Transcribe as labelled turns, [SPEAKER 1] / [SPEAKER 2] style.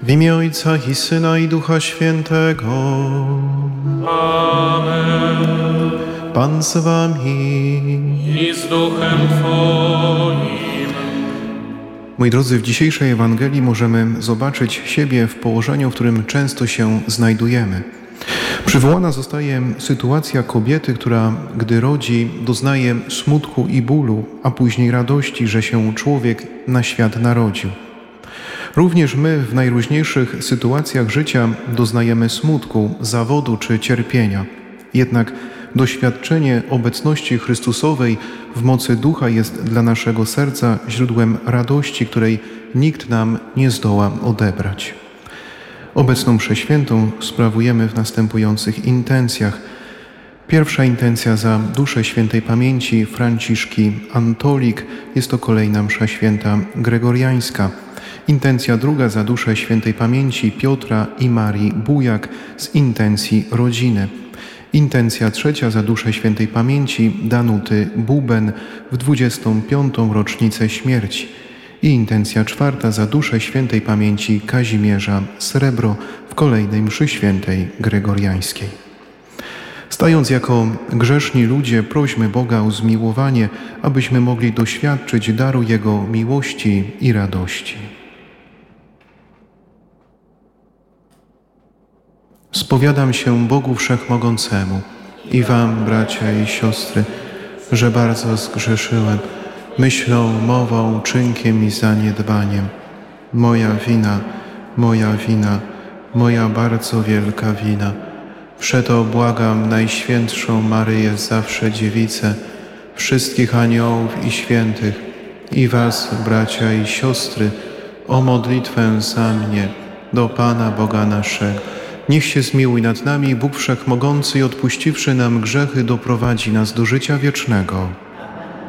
[SPEAKER 1] W imię Ojca i Syna i Ducha Świętego.
[SPEAKER 2] Amen.
[SPEAKER 1] Pan z wami.
[SPEAKER 2] I z duchem Twoim.
[SPEAKER 1] Moi drodzy, w dzisiejszej Ewangelii możemy zobaczyć siebie w położeniu, w którym często się znajdujemy. Przywołana zostaje sytuacja kobiety, która, gdy rodzi, doznaje smutku i bólu, a później radości, że się człowiek na świat narodził. Również my w najróżniejszych sytuacjach życia doznajemy smutku, zawodu czy cierpienia. Jednak doświadczenie obecności Chrystusowej w mocy Ducha jest dla naszego serca źródłem radości, której nikt nam nie zdoła odebrać. Obecną mszę świętą sprawujemy w następujących intencjach. Pierwsza intencja za duszę świętej pamięci Franciszki Antolik. Jest to kolejna msza święta gregoriańska. Intencja druga za duszę świętej pamięci Piotra i Marii Bujak z intencji rodziny. Intencja trzecia za duszę świętej pamięci Danuty Buben w 25. rocznicę śmierci. I intencja czwarta za duszę świętej pamięci Kazimierza Srebro w kolejnej mszy świętej gregoriańskiej. Stając jako grzeszni ludzie, prośmy Boga o zmiłowanie, abyśmy mogli doświadczyć daru Jego miłości i radości. Spowiadam się Bogu Wszechmogącemu i wam, bracia i siostry, że bardzo zgrzeszyłem myślą, mową, czynkiem i zaniedbaniem. Moja wina, moja bardzo wielka wina. Przeto błagam Najświętszą Maryję, zawsze Dziewicę, wszystkich aniołów i świętych i was, bracia i siostry, o modlitwę za mnie do Pana Boga naszego. Niech się zmiłuje nad nami Bóg Wszechmogący i odpuściwszy nam grzechy, doprowadzi nas do życia wiecznego.